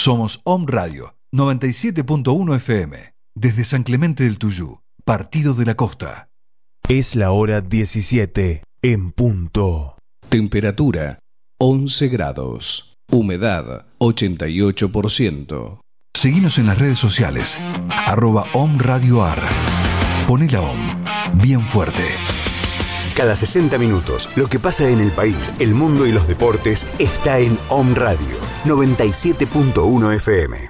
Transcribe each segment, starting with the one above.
Somos Om Radio 97.1 FM. Desde San Clemente del Tuyú, Partido de la Costa. Es la hora 17 en punto. Temperatura 11 grados. Humedad 88%. Seguinos en las redes sociales. @OmRadioAR. Poné la OM bien fuerte. Cada 60 minutos, lo que pasa en el país, el mundo y los deportes está en Om Radio 97.1 FM.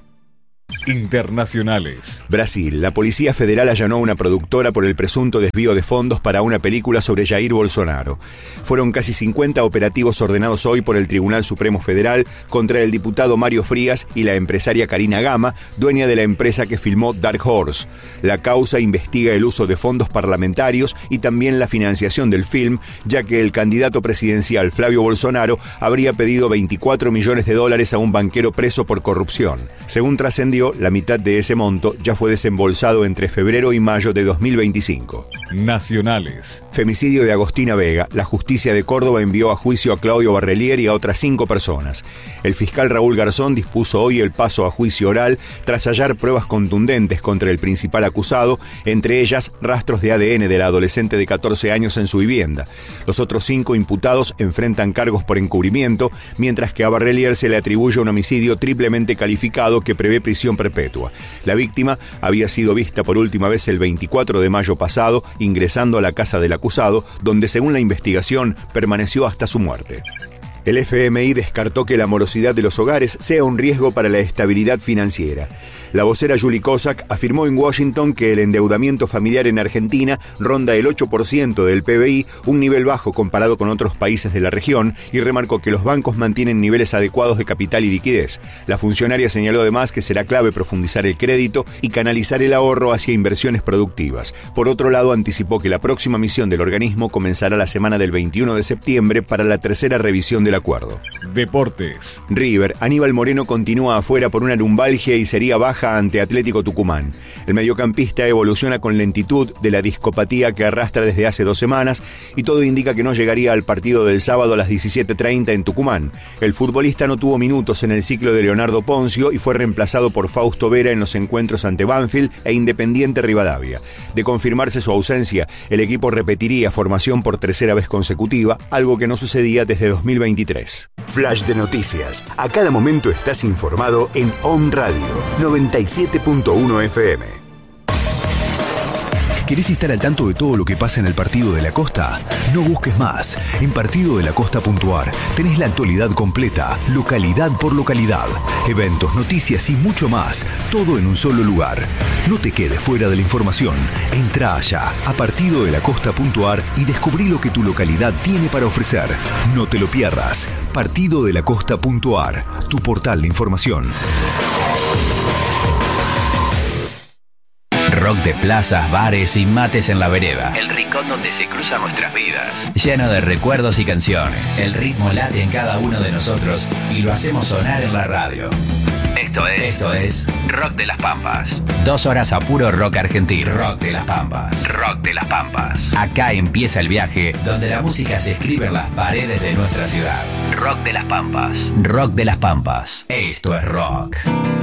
Internacionales. Brasil. La Policía Federal allanó una productora por el presunto desvío de fondos para una película sobre Jair Bolsonaro. Fueron casi 50 operativos ordenados hoy por el Tribunal Supremo Federal contra el diputado Mario Frías y la empresaria Karina Gama, dueña de la empresa que filmó Dark Horse. La causa investiga el uso de fondos parlamentarios y también la financiación del film, ya que el candidato presidencial Flavio Bolsonaro habría pedido $24 millones a un banquero preso por corrupción. Según trascendió, la mitad de ese monto ya fue desembolsado entre febrero y mayo de 2025. Nacionales. Femicidio de Agostina Vega. La justicia de Córdoba envió a juicio a Claudio Barrelier y a otras 5 personas. El fiscal Raúl Garzón dispuso hoy el paso a juicio oral tras hallar pruebas contundentes contra el principal acusado, entre ellas rastros de ADN de la adolescente de 14 años en su vivienda. Los otros 5 imputados enfrentan cargos por encubrimiento, mientras que a Barrelier se le atribuye un homicidio triplemente calificado que prevé prisión perpetua. La víctima había sido vista por última vez el 24 de mayo pasado, ingresando a la casa del acusado, donde según la investigación permaneció hasta su muerte. El FMI descartó que la morosidad de los hogares sea un riesgo para la estabilidad financiera. La vocera Julie Kozak afirmó en Washington que el endeudamiento familiar en Argentina ronda el 8% del PBI, un nivel bajo comparado con otros países de la región, y remarcó que los bancos mantienen niveles adecuados de capital y liquidez. La funcionaria señaló además que será clave profundizar el crédito y canalizar el ahorro hacia inversiones productivas. Por otro lado, anticipó que la próxima misión del organismo comenzará la semana del 21 de septiembre para la tercera revisión del acuerdo. Deportes. River. Aníbal Moreno continúa afuera por una lumbalgia y sería baja ante Atlético Tucumán. El mediocampista evoluciona con lentitud de la discopatía que arrastra desde hace 2 semanas y todo indica que no llegaría al partido del sábado a las 17:30 en Tucumán. El futbolista no tuvo minutos en el ciclo de Leonardo Poncio y fue reemplazado por Fausto Vera en los encuentros ante Banfield e Independiente Rivadavia. De confirmarse su ausencia, el equipo repetiría formación por 3ª vez consecutiva, algo que no sucedía desde 2023. Flash de noticias. A cada momento estás informado en Om Radio 97.1 FM. ¿Querés estar al tanto de todo lo que pasa en el Partido de la Costa? No busques más. En partidodelacosta.ar tenés la actualidad completa, localidad por localidad, eventos, noticias y mucho más, todo en un solo lugar. No te quedes fuera de la información. Entrá allá a partidodelacosta.ar y descubrí lo que tu localidad tiene para ofrecer. No te lo pierdas. Partidodelacosta.ar, tu portal de información. Rock de plazas, bares y mates en la vereda. El rincón donde se cruzan nuestras vidas. Lleno de recuerdos y canciones. El ritmo late en cada uno de nosotros y lo hacemos sonar en la radio. Esto es Rock de las Pampas. 2 horas a puro rock argentino. Rock de las Pampas. Rock de las Pampas. Acá empieza el viaje donde la música se escribe en las paredes de nuestra ciudad. Rock de las Pampas. Rock de las Pampas. Esto es rock.